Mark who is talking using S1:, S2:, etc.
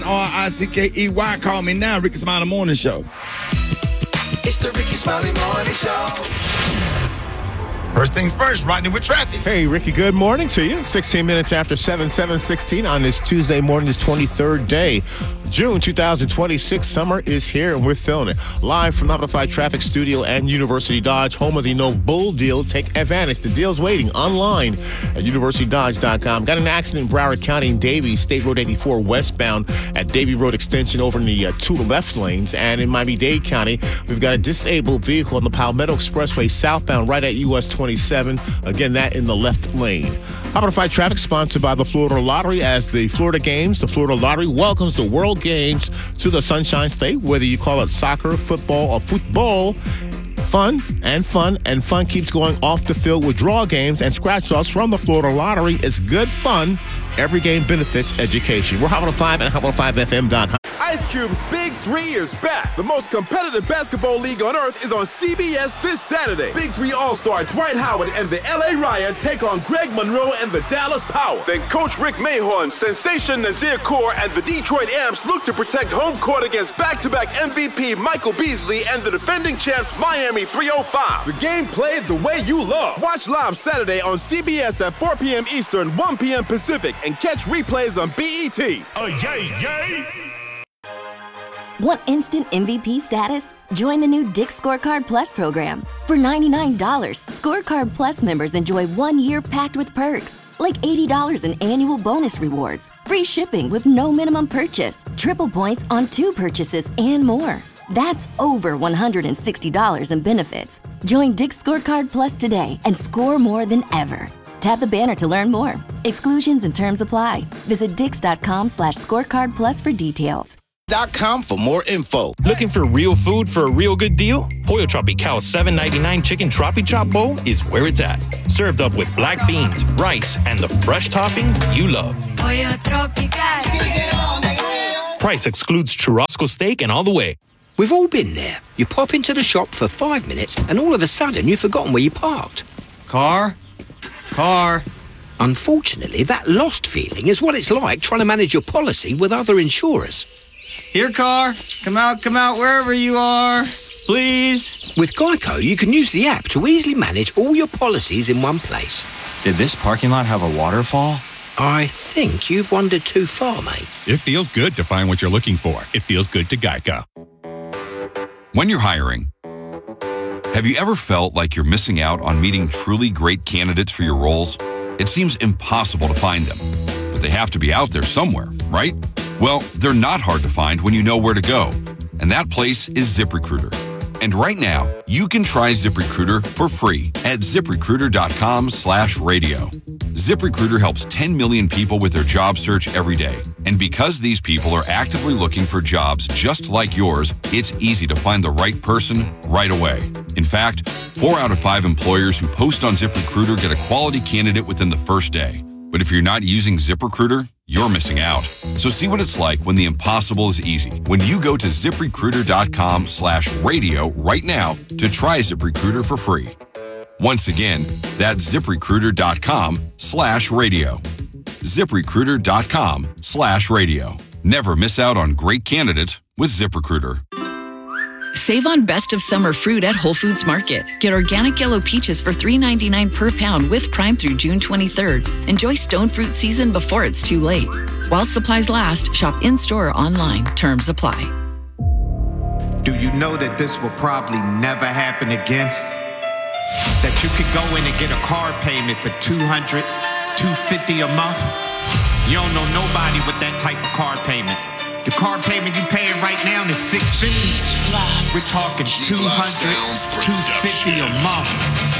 S1: R-I-C-K-E-Y. Call me now, Ricky Smiley Morning Show.
S2: It's the Ricky Smiley Morning Show.
S1: First things first, Rodney with traffic.
S3: Hey, Ricky, good morning to you. 16 minutes after 7/16 on this Tuesday morning, this 23rd day, June 2026. Summer is here, and we're feeling it. Live from the Amplified Traffic Studio and University Dodge, home of the No Bull deal. Take advantage. The deal's waiting online at universitydodge.com. Got an accident in Broward County in Davies, State Road 84 westbound at Davie Road Extension over in the two left lanes. And in Miami-Dade County, we've got a disabled vehicle on the Palmetto Expressway southbound right at US 27. Again, that in the left lane. Amplified Traffic sponsored by the Florida Lottery. As the Florida Florida Lottery welcomes the World Games to the Sunshine State. Whether you call it soccer, football, or football, fun keeps going off the field with draw games and scratch-offs from the Florida Lottery. It's good fun. Every game benefits education. We're Hot 105 and Hot105FM.com.
S4: Ice Cube's Big 3 is back. The most competitive basketball league on earth is on CBS this Saturday. Big 3 All-Star Dwight Howard and the LA Riot take on Greg Monroe and the Dallas Power. Then Coach Rick Mahorn, Sensation Nazir Kaur, and the Detroit Amps look to protect home court against back-to-back MVP Michael Beasley and the defending champs Miami 305. The game played the way you love. Watch live Saturday on CBS at 4 p.m. Eastern, 1 p.m. Pacific, and catch replays on BET.
S5: Oh, yay!
S6: Want instant MVP status? Join the new Dick's Scorecard Plus program. For $99, Scorecard Plus members enjoy 1 year packed with perks, like $80 in annual bonus rewards, free shipping with no minimum purchase, triple points on 2 purchases, and more. That's over $160 in benefits. Join Dick's Scorecard Plus today and score more than ever. Tap the banner to learn more. Exclusions and terms apply. Visit Dix.com/scorecard plus for details.
S2: .com for more info.
S5: Looking for real food for a real good deal? Pollo Tropical's $7.99 chicken Tropi Chop Bowl is where it's at. Served up with black beans, rice, and the fresh toppings you love.
S7: Pollo Tropical.
S5: Price excludes churrasco steak and all the way.
S8: We've all been there. You pop into the shop for 5 minutes and all of a sudden you've forgotten where you parked.
S9: Car.
S8: Unfortunately, that lost feeling is what it's like trying to manage your policy with other insurers.
S9: Here, car. Come out, wherever you are. Please.
S8: With Geico, you can use the app to easily manage all your policies in one place.
S9: Did this parking lot have a waterfall?
S8: I think you've wandered too far, mate.
S10: It feels good to find what you're looking for. It feels good to Geico. When you're hiring, have you ever felt like you're missing out on meeting truly great candidates for your roles? It seems impossible to find them, but they have to be out there somewhere, right? Well, they're not hard to find when you know where to go, and that place is ZipRecruiter. And right now, you can try ZipRecruiter for free at ZipRecruiter.com/radio. ZipRecruiter helps 10 million people with their job search every day. And because these people are actively looking for jobs just like yours, it's easy to find the right person right away. In fact, 4 out of 5 employers who post on ZipRecruiter get a quality candidate within the first day. But if you're not using ZipRecruiter, you're missing out. So see what it's like when the impossible is easy. When you go to ZipRecruiter.com/radio right now to try ZipRecruiter for free. Once again, that's ZipRecruiter.com/radio. ZipRecruiter.com/radio. Never miss out on great candidates with ZipRecruiter.
S11: Save on best of summer fruit at Whole Foods Market. Get organic yellow peaches for $3.99 per pound with Prime through June 23rd. Enjoy stone fruit season before it's too late. While supplies last, shop in-store or online. Terms apply.
S12: Do you know that this will probably never happen again? That you could go in and get a car payment for $200, $250 a month? You don't know nobody with that type of car payment. The car payment you paying right now is $650. We're talking $200, $250 a month.